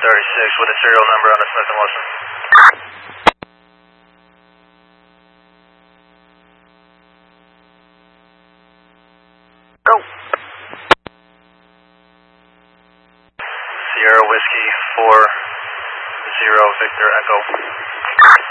36 with a serial number on a Smith & Wesson. Go. Sierra Whiskey 40 Victor Echo.